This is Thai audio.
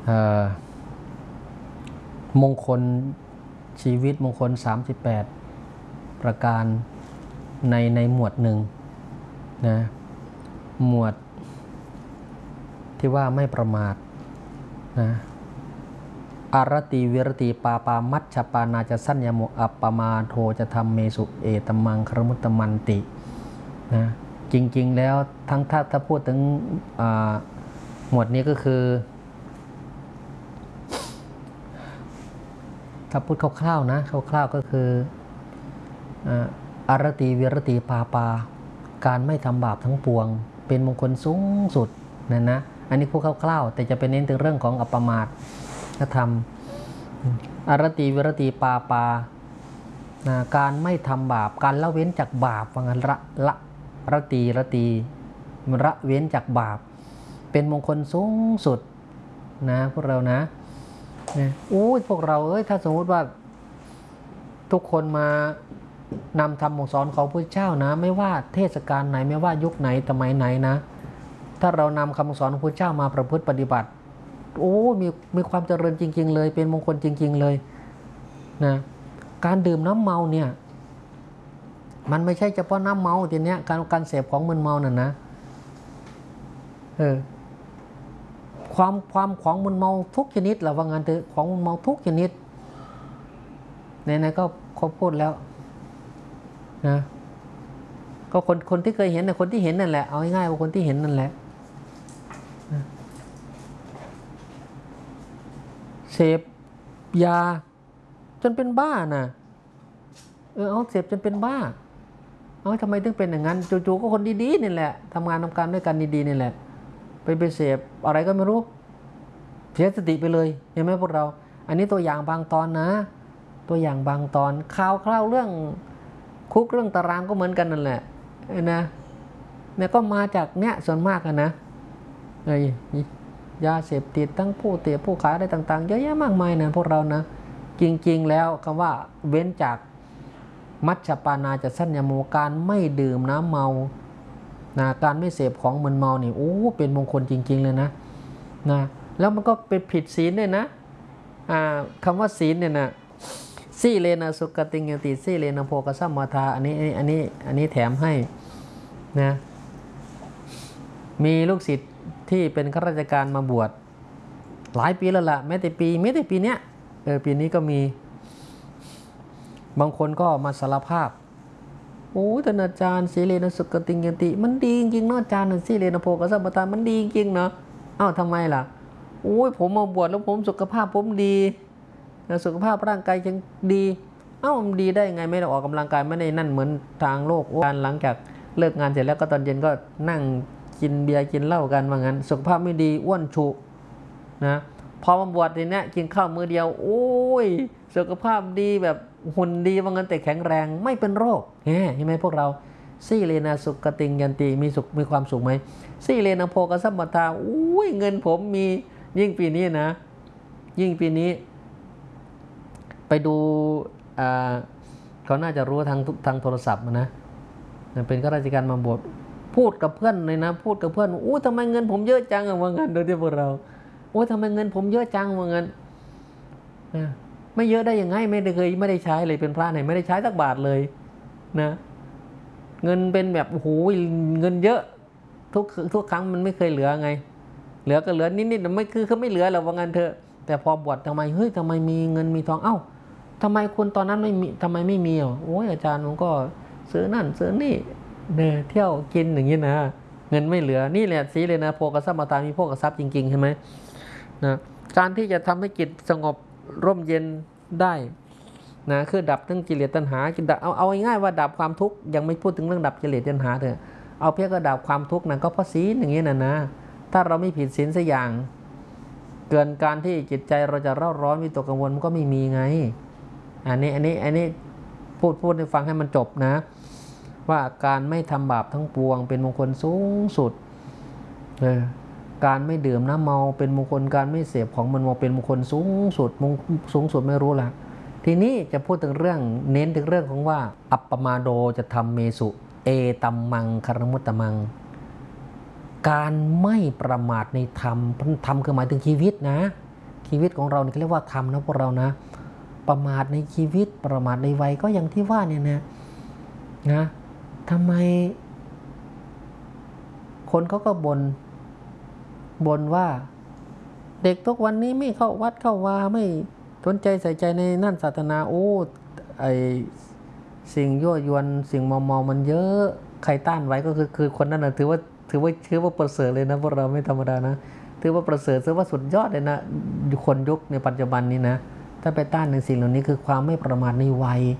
มงคลชีวิตมงคล38ประการในหมวดหนึ่งนะหมวดที่ว่าไม่ประมาทนะอารติวิรติปาปามัชฌปานาจะสัญญโมอัปปมาโทจะทำเมสุเอตมังครมุตตมันตินะจริงๆแล้วทั้งถ้าพูดถึงหมวดนี้ก็คือถ้าพูดคร่าวๆนะคร่าวๆก็คืออารติวิรติปาปาการไม่ทำบาปทั้งปวงเป็นมงคลสูงสุดนะอันนี้พูดคร่าวๆแต่จะเป็นเน้นถึงเรื่องของอัปปมาทธรรมอารติวิรติปาปาการไม่ทำบาปการละเว้นจากบาปว่างั้นละตีละเว้นจากบาปเป็นมงคลสูงสุดนะพวกเรานะพวกเราถ้าสมมติว่าทุกคนมานำธรรมสอนของพระเจ้านะไม่ว่าเทศกาลไหนไม่ว่ายุคไหนสมัยไหนนะถ้าเรานำคำสอนของพระเจ้ามาประพฤติปฏิบัติมีความเจริญจริงๆเลยเป็นมงคลจริงๆเลยนะการดื่มน้ำเมาเนี่ยมันไม่ใช่เฉพาะน้ำเมาทีเนี้ยการเสพของมึนเมาน่ะนะความของมึนเมาทุกชนิดแหละว่างั้นเถอะของมึนเมาทุกชนิดไหนๆก็เขาพูดแล้วนะก็คนที่เคยเห็นนะคนที่เห็นนั่นแหละเอาง่ายๆว่าคนที่เห็นนั่นแหละเสพยาจนเป็นบ้านะเอาเสพจนเป็นบ้าทำไมถึงเป็นอย่างนั้นจู่ๆก็คนดีๆนี่แหละทำงานทำการด้วยกันดีๆนี่แหละไปเสพอะไรก็ไม่รู้เสียสติไปเลยเห็นไหมพวกเราอันนี้ตัวอย่างบางตอนนะตัวอย่างบางตอนข่าวเรื่องคุกเรื่องตารางก็เหมือนกันนั่นแหละนะเนี่ยก็มาจากเนี่ยส่วนมากนะยาเสพติดทั้งผู้เสพผู้ขายอะไรต่างๆเยอะแยะมากมายนะพวกเรานะจริงๆแล้วคำว่าเว้นจากมัชฌปานาจะสัญญโมการไม่ดื่มน้ำเมานะการไม่เสพของมึนเมานี่เป็นมงคลจริงๆเลยนะแล้วมันก็เป็นผิดศีลด้วยนะคำว่าศีลเนี่ยนะสีเลนะสุกติงยติสีเลนะโภคสัมมาทาอันนี้แถมให้นะมีลูกศิษย์ที่เป็นข้าราชการมาบวชหลายปีแล้วล่ะแม้แต่ปีเนี้ยปีนี้ก็มีบางคนก็มาสารภาพท่านอาจารย์สีเลนะสุกติงยติมันดีจริงๆเนาะอาจารย์สีเลนะโภคสัมมาทามันดีจริงๆเนาะทำไมล่ะผมมาบวชแล้วผมสุขภาพผมดีสุขภาพร่างกายยังดีมันดีได้ไงไม่ได้ออกกำลังกายไม่ได้นั่นเหมือนทางโลกการหลังจากเลิกงานเสร็จแล้วก็ตอนเย็นก็นั่งกินเบียร์กินเหล้ากันว่างั้นสุขภาพไม่ดีอ้วนฉุนะพอมาบวชทีนี้กินข้าวมื้อเดียวสุขภาพดีแบบหุ่นดีว่างั้นแต่แข็งแรงไม่เป็นโรคเห็นไหมพวกเราสีเลนะสุกติงยันติมีความสุขไหมสีเลนะโภคสัมปทาเงินผมมียิ่งปีนี้นะยิ่งปีนี้ไปดูเขาน่าจะรู้ทางโทรศัพท์นะเป็นข้าราชการมาบวชพูดกับเพื่อนเลยนะพูดกับเพื่อนทำไมเงินผมเยอะจังว่างั้นโดยที่พวกเราทำไมเงินผมเยอะจังว่างั้นไม่เยอะได้ยังไงไม่ได้ใช้เลยเป็นพระไหนไม่ได้ใช้สักบาทเลยนะเงินเป็นแบบเงินเยอะทุกครั้งมันไม่เคยเหลือไงเหลือก็เหลือนิดๆไม่คือเขาไม่เหลือหรอกว่างั้นเถอะแต่พอบวชทำไมทำไมมีเงินมีทองทำไมคุณตอนนั้นไม่มีทำไมไม่มีอาจารย์ผมก็ซื้อนั่นซื้อนี่เที่ยวกินอย่างนี้นะเงินไม่เหลือนี่แหละสีเลยนะโภคทรัพย์มาตามีโภคทรัพย์จริงๆใช่ไหมนะการที่จะทำให้จิตสงบร่มเย็นได้นะคือดับทั้งกิเลสตัณหาเอาง่ายๆว่าดับความทุกข์ยังไม่พูดถึงเรื่องดับกิเลสตัณหาเถอะเอาเพียงก็ดับความทุกข์นั่นก็เพราะศีลอย่างนี้นะถ้าเราไม่ผิดศีลสักอย่างเกินการที่จิตใจเราจะเร่าร้อนวิตกกังวลมันก็ไม่มีไงอันนี้พูดให้ฟังให้มันจบนะว่าการไม่ทำบาปทั้งปวงเป็นมงคลสูงสุดการไม่ดื่มน้ำเมาเป็นมงคลการไม่เสพของมึนเมาเป็นมงคลสูงสุดไม่รู้ละทีนี้จะพูดถึงเรื่องเน้นถึงเรื่องของว่าอัปปมาโดจะทำเมสุเอตัมมังคารมุตตมังการไม่ประมาทในธรรมคือหมายถึงชีวิตนะชีวิตของเราเนี่ยเรียกว่าธรรมนะพวกเรานะประมาทในชีวิตประมาทในวัยก็อย่างที่ว่าเนี่ยนะทำไมคนเขาก็บ่นว่าเด็กทุกวันนี้ไม่เข้าวัดเข้าวาไม่สนใจใส่ใจในนั่นศาสนาโอ้ไอสิ่งยั่วยวนสิ่งมอมมันเยอะใครต้านไว้ก็คือคนนั้นนะถือว่าประเสริฐเลยนะพวกเราไม่ธรรมดานะถือว่าประเสริฐถือว่าสุดยอดเลยนะคนยุคในปัจจุบันนี้นะถ้าไปต้านในสิ่งเหล่านี้คือความไม่ประมาทในวัย